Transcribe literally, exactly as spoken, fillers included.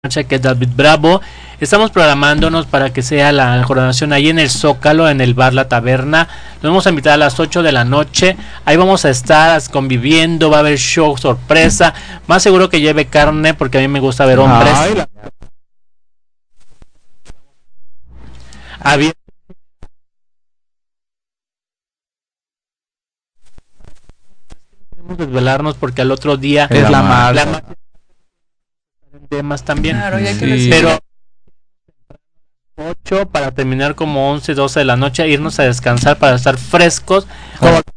noche, que es David Bravo. Estamos programándonos para que sea la coronación ahí en el Zócalo, en el bar La Taberna. Nos vamos a invitar a las ocho de la noche. Ahí vamos a estar conviviendo, va a haber show sorpresa. Más seguro que lleve carne porque a mí me gusta ver hombres. Ay, la... Había... Queremos desvelarnos porque al otro día es la más temas también, claro, ya que sí. Pero ocho para terminar como once, doce de la noche, irnos a descansar para estar frescos. Como